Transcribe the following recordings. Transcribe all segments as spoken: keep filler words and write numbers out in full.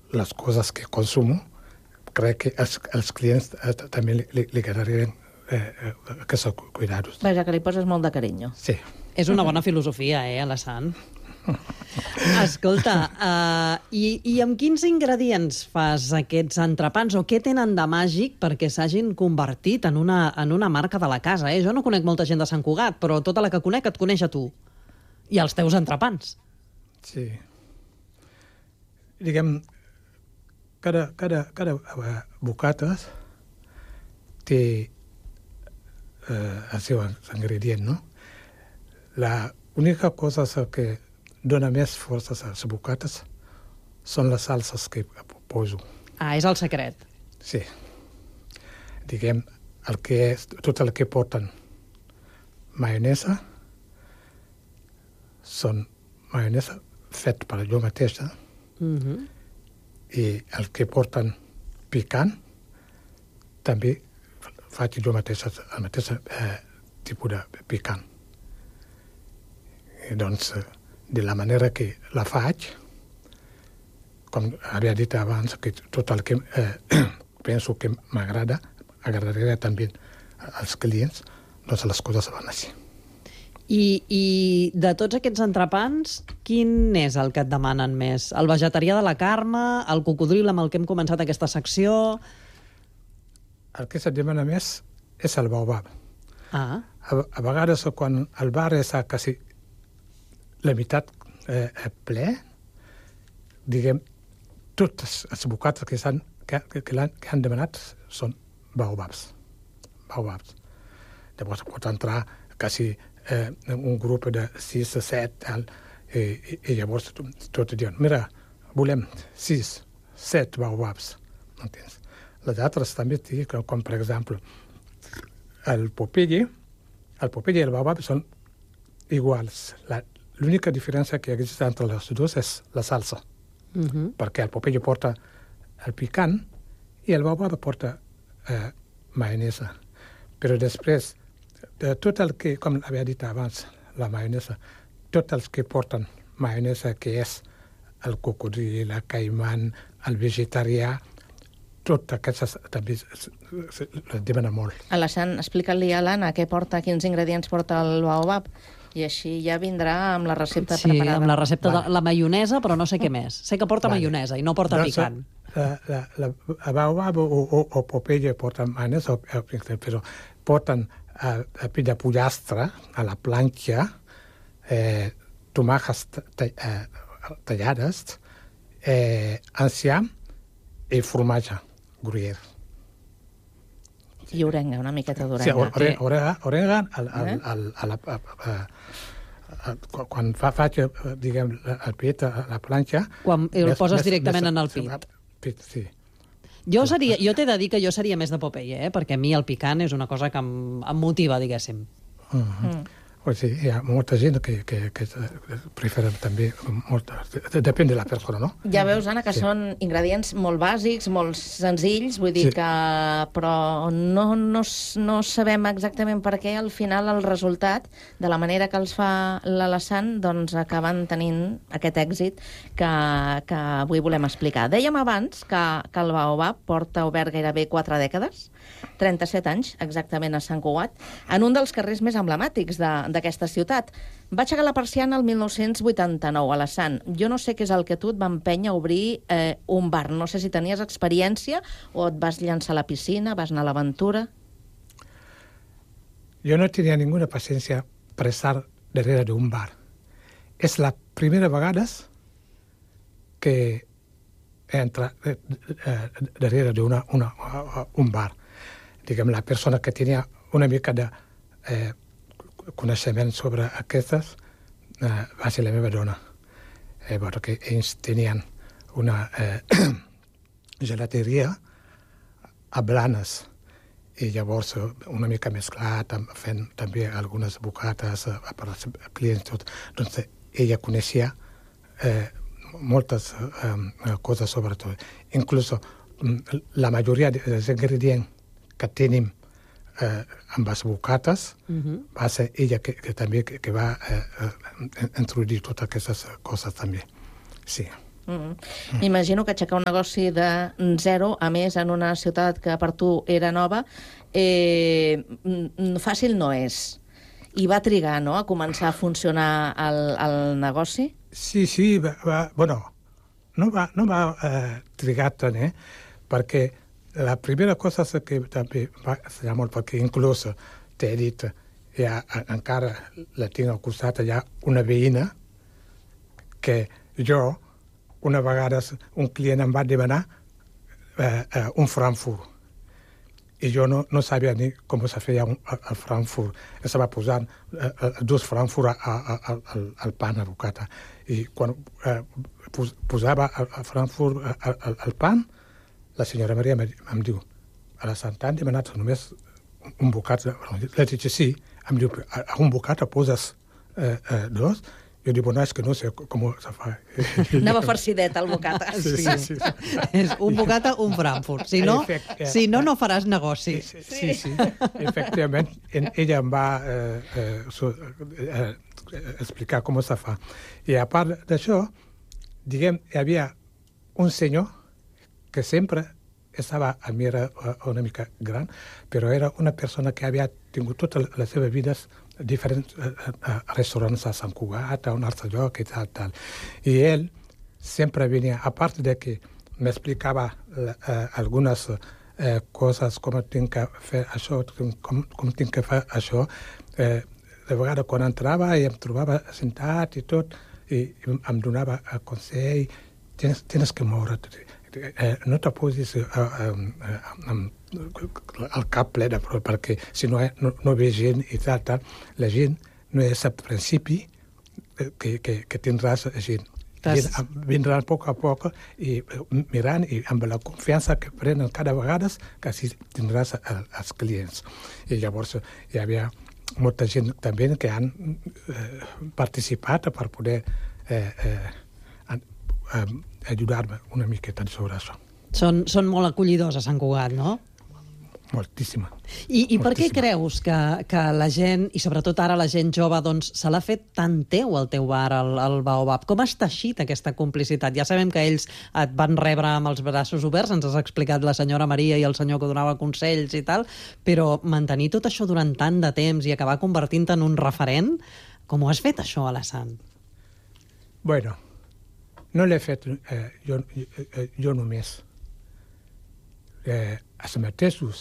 les coses que consumo, crec que els, els clients eh, també li, li, li agradarien eh, eh, aquests cuidados. Vaja, que li poses molt de carinyo. Sí. És una bona filosofia, eh, Alassane? Escolta, uh, i, i amb quins ingredients fas aquests entrepans o què tenen de màgic perquè s'hagin convertit en una, en una marca de la casa? Eh? Jo no conec molta gent de Sant Cugat, però tota la que conec et coneix a tu i els teus entrepans. Sí. Diguem, cada, cada, cada uh, bocata té uh, el seu ingredient, no? La única cosa que dona més força a les bocates són les salses que poso. Ah, és el secret. Sí. Diguem, el que és, tot el que porten maionesa són maionesa fet per jo mateixa Mm-hmm. i el que porten picant també faig jo mateixa el mateix eh, tipus de picant. I doncs, de la manera que la faig, com havia dit abans, que tot el que eh, penso que m'agrada, agradaria també als clients, doncs les coses van així. I, I de tots aquests entrepans, quin és el que et demanen més? El vegetarià de la Carme, el cocodril amb el que hem començat aquesta secció? El que se't demana més és el baobab. Ah. A, a vegades, quan el bar és a quasi la meitat eh, ple, diguem, totes les bocades que, han, que, que, que, han, que han demanat són baobabs. Baobabs. Llavors pot entrar quasi eh, un grup de sis o set, tal, i, i, i llavors tot diuen, mira, volem sis, set baobabs. Entens? Les altres també diuen, com per exemple, el Popeye, el Popeye i el baobab són iguals. La, L'única diferència que existe entre els dos és la salsa, Uh-huh. perquè el Popeye porta el picant i el baobab porta eh, maionesa. Però després, de tot el que, com havia dit abans, la maionesa, tots els que porten maionesa, que és el cocodril, el caiman, el vegetarià, tot aquestes també les demanen molt. Alassane, explica-li a l'Anna què porta, quins ingredients porta el baobab, i així ja vindrà amb la recepta sí, preparada. Sí, amb la recepta vale. de la maionesa, però no sé què més. Sé que porta Vale. maionesa i no porta doncs, picant. La, la, la, la baobab o, o, o Popeye porten maionesa, però porten a, a pell de pollastre a la planxa, eh, tomàquets eh, tallades, eh, enciam i formatge gruyère. I orenga, una miqueta d'orenga. Sí, orenga, orenga, orenga al, al, al, a la, a, a, a, quan fa, faig, diguem, el pit a la planxa... Quan el més, poses més, directament més, en el pit. pit sí. Jo, seria, jo t'he de dir que jo seria més de Popeye, eh? Perquè a mi el picant és una cosa que em, em motiva, diguéssim. Uh -huh. mm. Pues sí, hi ha molta gent que, que, que preferen també molt... Depèn de la persona, no? Ja veus, Anna, que sí. Són ingredients molt bàsics, molt senzills, vull dir sí. que... Però no, no, no sabem exactament per què al final el resultat, de la manera que els fa l'Alassane, doncs acaben tenint aquest èxit que, que avui volem explicar. Dèiem abans que, que el baobab porta obert gairebé quatre dècades, trenta-set anys exactament a Sant Cugat, en un dels carrers més emblemàtics de d'aquesta ciutat. Va aixecar la persiana el mil nou-cents vuitanta-nou, Alassane. Jo no sé què és el que tu et va empènyer a obrir eh, un bar. No sé si tenies experiència o et vas llançar a la piscina, vas anar a l'aventura. Jo no tenia ninguna paciència per estar darrere d'un bar. És la primera vegada que entra eh, eh, darrere d'un un bar. Diguem, la persona que tenia una mica de eh, coneixement sobre aquestes eh, va ser la meva dona. Eh, perquè ells tenien una eh, gelateria a Blanes i llavors una mica mesclat, fent també algunes bocates eh, per als clients. Tot. Doncs ella coneixia eh, moltes eh, coses sobre tot. Inclús la majoria dels ingredients que tenim eh, amb les bocates uh-huh. va ser ella que, que també que, que va eh, introduir totes aquestes coses també. Sí. Mm. Imagino que aixecar un negoci de zero, a més, en una ciutat que per tu era nova, eh, fàcil no és. I va trigar, no?, a començar a funcionar el, el negoci? Sí, sí, va, va, bueno, no va, no va eh, trigar tant, eh? Perquè la primera cosa que també va ser molt, perquè inclús t'he dit, ja, encara la tinc al costat, hi ha una veïna que jo, una vegada un client em va demanar eh, eh, un Frankfurt. I jo no, no sabia ni com se feia un, el Frankfurt. Estava posant eh, dos Frankfurt al, al pan, a bocata. I quan eh, pos, posava el, el Frankfurt al, al, al pan, la senyora Maria em, em diu, a la Santa han demanat només un bocat. La dic, sí. Em diu, a un bocat poses eh, eh, dos? Jo dic, no, és que no sé com se fa. Anava farcidet, el bocata. Sí, sí, sí. És un bocata, un Frankfurt. Si no, si no, no faràs negoci. Sí, sí, sí. Efectivament, ella em va eh, eh, so, eh, explicar com se fa. I a part d'això, diguem, hi havia un senyor que sempre estava a mi, era una mica gran, però era una persona que havia tingut tota la seva vida diferents eh, eh, restaurants a Sant Cugat, a un altre lloc i tal, tal. I ell sempre venia, a part de que m'explicava eh, algunes eh, coses, com tinc que fer això, com, com tinc que fer això, eh, de vegades quan entrava i em trobava sentat i tot, i em donava el consell, tens, tens que moure't, eh, no te posis eh, eh, amb el cap ple de prou, perquè si no, no, no ve gent i tal, tal, la gent no és al principi que, que, que tindràs gent. gent. Vindran a poc a poc i mirant i amb la confiança que prenen cada vegada que així tindràs els clients. I llavors hi havia molta gent també que han eh, participat per poder eh, eh, eh, ajudar-me una miqueta sobre això. Són, són molt acollidors a Sant Cugat, no? Moltíssima. I, i per què Moltíssima. creus que, que la gent, i sobretot ara la gent jove, doncs, se l'ha fet tan teu el teu bar, el, el Baobab? Com has teixit aquesta complicitat? Ja sabem que ells et van rebre amb els braços oberts, ens has explicat la senyora Maria i el senyor que donava consells i tal, però mantenir tot això durant tant de temps i acabar convertint-te en un referent, com ho has fet, això, Alassane? Bueno, no l'he fet eh, jo, eh, jo només. Eh, els mateixos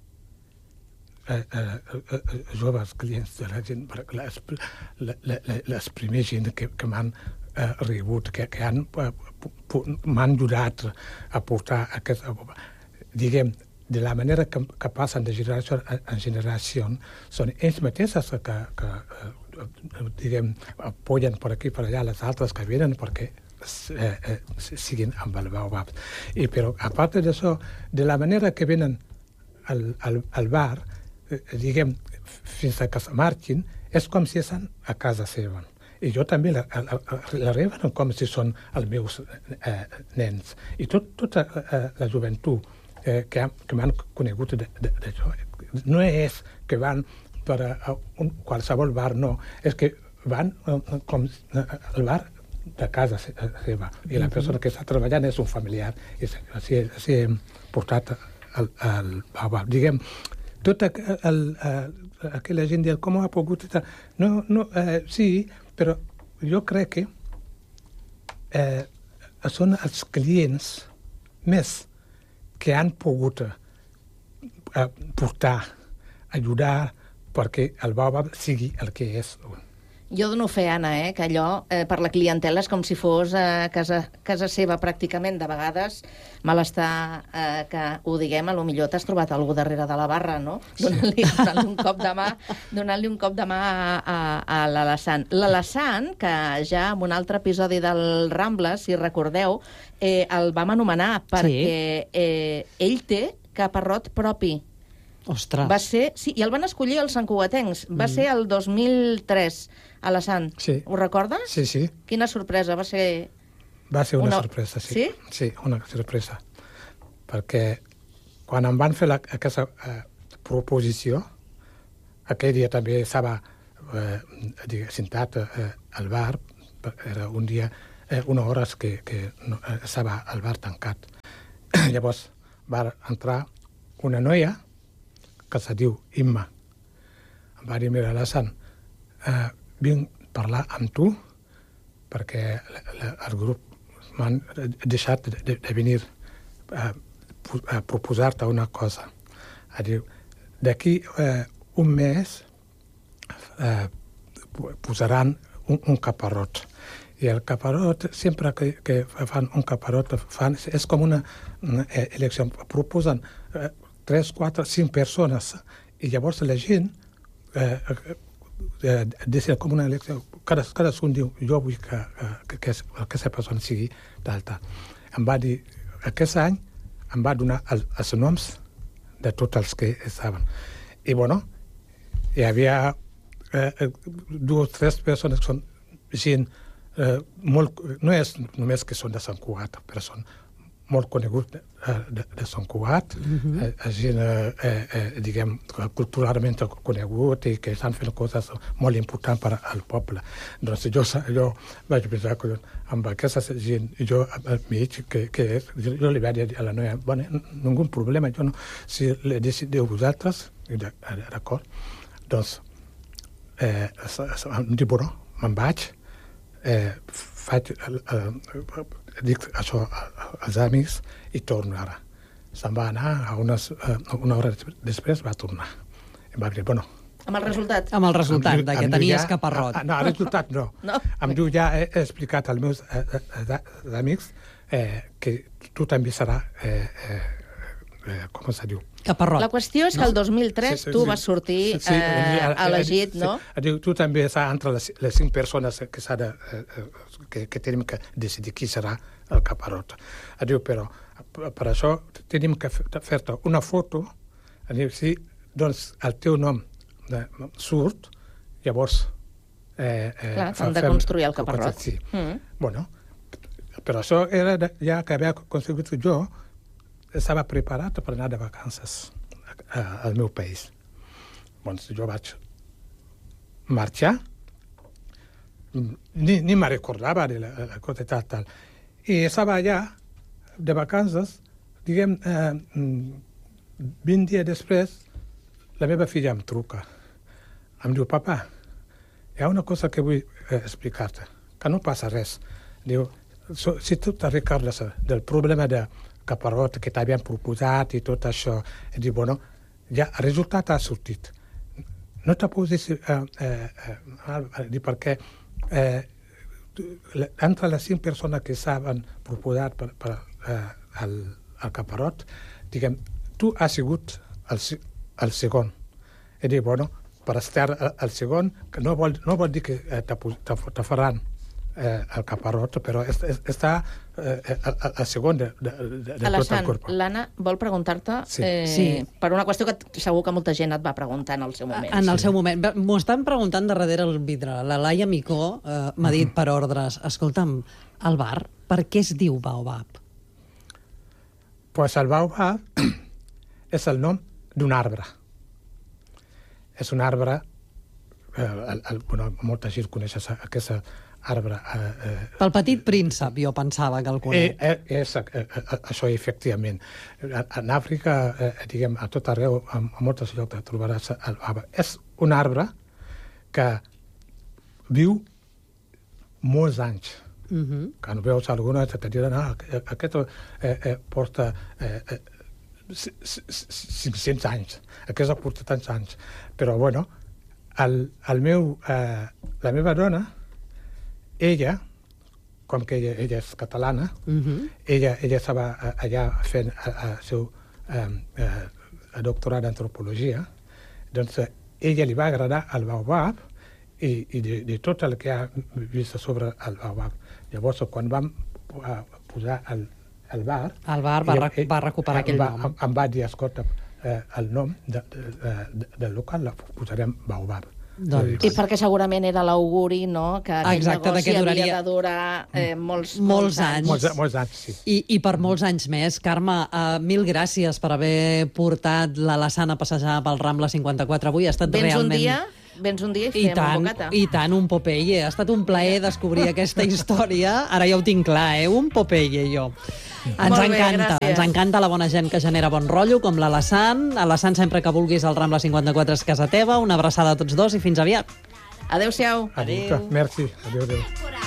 eh, eh, eh, joves clients de la gent, les, les primers gent que, que m'han eh, rebut, que, que han, eh, m'han ajudat a portar aquest... Diguem, de la manera que, que passen de generació en generació, són ells mateixos que, que eh, diguem, apoyen per aquí per allà les altres que venen perquè Eh, eh, siguin amb el Baobab. I, però, a part d'això, de la manera que venen al, al, al bar, eh, diguem, fins a que se marxin, és com si estan a casa seva. I jo també la, la, la reben com si són els meus eh, nens. I tot, tota eh, la joventut eh, que, que m'han conegut d'això, no és que van per a un qualsevol bar, no. És que van eh, com al bar de casa seva. I la persona que està treballant és un familiar. I així, així hem portat el, el Baobab. Diguem, tota el, el, aquella gent diu com ha pogut... No, no, eh, sí, però jo crec que eh, són els clients més que han pogut eh, portar, ajudar perquè el Baobab sigui el que és. Jo dono fe, Anna, eh, que allò, eh, per la clientela, és com si fos a eh, casa, casa seva pràcticament. De vegades, mal està eh, que ho diguem, a lo millor t'has trobat algú darrere de la barra, no? Sí. Donant-li donant un cop de mà, donant-li un cop de mà a, a, a l'Alassane. L'Alassane, que ja en un altre episodi del Rambla, si recordeu, eh, el vam anomenar perquè eh, ell té caparrot propi. Ostres. Va ser, sí, i el van escollir els santcugatencs. Va mm. ser el dos mil tres, Alassane. Sí. Ho recordes? Sí, sí. Quina sorpresa, va ser... Va ser una, una... sorpresa, sí. Sí? Sí, una sorpresa. Perquè quan em van fer la, aquesta eh, proposició, aquell dia també estava eh, sentat eh, al bar, era un dia eh, una hora que, que no, eh, estava el bar tancat. Llavors va entrar una noia que se diu Imma. Em va dir, mira, Alassane, eh, vinc parlar amb tu perquè la, la, el grup m'han deixat de, de, de venir a, a proposar-te una cosa. A dir, d'aquí eh, un mes eh, posaran un, un caparrot. I el caparrot, sempre que, que fan un caparrot, fan, és com una, una elecció. Proposen eh, tres, quatre, cinc persones i llavors la gent eh, eh, decide com una elecció. Cada, cadascun diu, jo vull que, que, que aquesta persona sigui d'alta. Em va dir, aquest any em va donar el, els noms de tots els que estaven. I, bueno, hi havia eh, dues o tres persones que són gent eh, molt... No és només que són de Sant Cugat, però són molt coneguts de, de, de Sant Cugat, mm-hmm. eh, gent, eh, eh, diguem, culturalment conegut i que estan fent coses molt importants per al poble. Doncs jo, jo vaig pensar que amb aquesta gent, jo al mig, que, que és, jo li vaig dir a la noia, bueno, ningú problema, jo no, si le decideu vosaltres, d'acord, doncs, eh, em diu, bueno, me'n vaig, eh, faig, eh, dic això als amics i torno ara. Se'n va anar, a unes, uh, una hora després va tornar. Em va dir, bueno... Amb el resultat? Amb el resultat, diu, de que tenies ja, caparrot. No, el resultat no. no. Em diu, ja he, he explicat als meus eh, eh, amics eh, que tu també serà, eh, eh, eh, com se diu? Caparrot. La qüestió és que el dos mil tres sí, sí, tu sí, vas sortir sí, sí, eh, elegit, no? Sí. Diu, tu també estàs entre les, les cinc persones que, s'ha de, eh, que, que tenim que decidir qui serà el caparrot. Diu, però per això tenim que fer-te una foto, diu, si doncs el teu nom de, surt, llavors... Eh, eh, Clar, s'han de construir el caparrot. Sí. Mm. Bueno, però això era de, ja que havia aconseguit jo, estava preparat per anar de vacances al meu país. Doncs jo vaig marxar, ni, ni me recordava de la, la cosa tal, tal. I estava allà de vacances, diguem, eh, vint dies després, la meva filla em truca. Em diu, papa, hi ha una cosa que vull eh, explicar-te, que no passa res. Diu, so, si tu te recordes del problema de caparrot que t'havien proposat i tot això, i diu, bueno, ja el resultat ha sortit. No te posis eh, eh, eh, dir perquè eh, entre les cinc persones que s'han proposat per, per eh, el, el caparrot, diguem, tu has sigut el, el segon. I diu, bueno, per estar el segon, que no vol, no vol dir que eh, te, te, te faran Eh, el caparrot, però és, és, està eh, al segon de, de, de tot el corp. L'Anna vol preguntar-te sí. Eh, sí. per una qüestió que segur que molta gent et va preguntar en el seu moment. En el sí. seu moment. M'ho estan preguntant de darrere el vidre. La Laia Micó eh, m'ha dit per ordres, escolta'm, el bar, per què es diu Baobab? Pues el Baobab és el nom d'un arbre. És un arbre, eh, el, el, bueno, molta gent coneix aquesta arbre. Eh, eh, Pel Petit Príncep, jo pensava que el conec. Eh, eh, és eh, això, efectivament. En Àfrica, eh, diguem, a tot arreu, a, a molts llocs trobaràs el arbre. És un arbre que viu molts anys. Uh-huh. Quan veus alguna, te diran, ah, aquest eh, eh, porta eh, eh, cinc-cents anys. Aquest porta tants anys. Però, bueno, el, el meu, eh, la meva dona, ella, com que ella, ella és catalana, uh-huh. ella, ella estava allà fent el seu eh, eh, doctorat d'antropologia, doncs ella li va agradar el Baobab i, i de, de tot el que ha vist sobre el Baobab. Llavors, quan vam posar el, el bar... El bar va, ell, va recuperar aquell va, nom. Em, em va dir, escolta, eh, el nom de, de, de, del local la posarem Baobab. Doncs... I perquè segurament era l'auguri, no?, que aquest Exacte, negoci que duraria... havia de durar eh, molts, molts, molts anys. Molts, molts anys, sí. I, I per molts anys més. Carme, uh, mil gràcies per haver portat l'Alassane a passejar pel Rambla cinquanta-quatre avui. Ha estat Vens realment... un dia vens un dia i I fem tant, un bocata. I tant, un Popeye. Ha estat un plaer descobrir aquesta història. Ara ja ho tinc clar, eh? Un Popeye, jo. Ens Molt bé, encanta, gràcies. ens encanta la bona gent que genera bon rotllo, com l'Alassane. Alassane, sempre que vulguis, al Rambla cinquanta-quatre és casa teva. Una abraçada a tots dos i fins aviat. Adéu-siau. Adéu. Merci. Adéu, adéu.